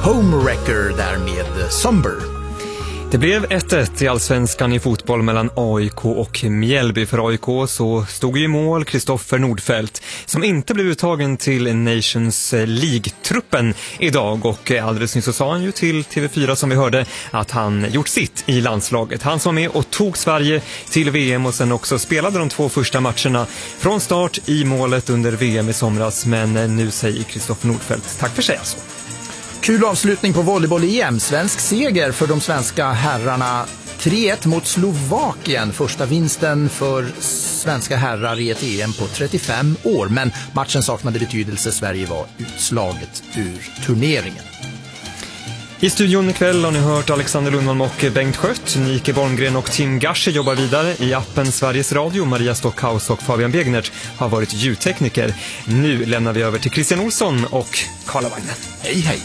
Homewrecker där med Somber. Det blev 1-1 i allsvenskan i fotboll mellan AIK och Mjällby. För AIK så stod i mål Kristoffer Nordfeldt som inte blev uttagen till Nations League-truppen idag. Och alldeles nyss så sa han ju till TV4 som vi hörde att han gjort sitt i landslaget. Han som var med och tog Sverige till VM och sen också spelade de 2 första matcherna från start i målet under VM i somras. Men nu säger Kristoffer Nordfeldt tack för sig alltså. Kul avslutning på volleyboll-EM. Svensk seger för de svenska herrarna. 3-1 mot Slovakien. Första vinsten för svenska herrar i ett EM på 35 år. Men matchen saknade betydelse. Sverige var utslaget ur turneringen. I studion ikväll har ni hört Alexander Lundholm och Bengt Skött. Nike Bolmgren och Tim Gashi jobbar vidare i appen Sveriges Radio. Maria Stockhaus och Fabian Begnert har varit ljudtekniker. Nu lämnar vi över till Christian Olsson och Karlavagnen. Hej hej!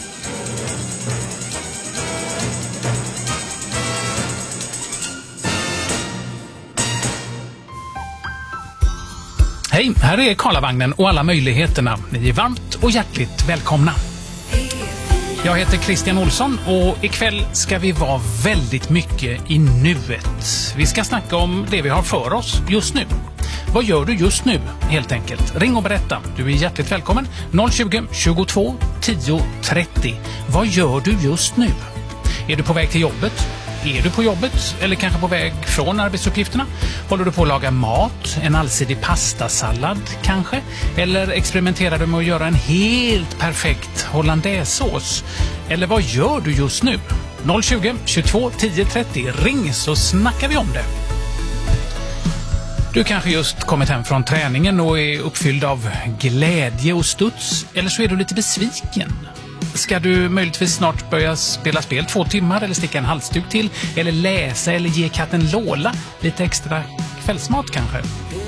Hej, här är Karlavagnen och alla möjligheterna. Ni är varmt och hjärtligt välkomna. Jag heter Christian Olsson och ikväll ska vi vara väldigt mycket i nuet. Vi ska snacka om det vi har för oss just nu. Vad gör du just nu, helt enkelt? Ring och berätta. Du är hjärtligt välkommen. 020 22 10 30. Vad gör du just nu? Är du på väg till jobbet? Är du på jobbet eller kanske på väg från arbetsuppgifterna? Håller du på att laga mat? En allsidig pastasallad kanske? Eller experimenterar du med att göra en helt perfekt hollandaisesås? Eller vad gör du just nu? 020 22 10 30. Ring så snackar vi om det. Du kanske just kommit hem från träningen och är uppfylld av glädje och studs. Eller så är du lite besviken. Ska du möjligtvis snart börja spela spel 2 timmar eller sticka en halsduk till? Eller läsa eller ge katten Lola lite extra kvällsmat kanske?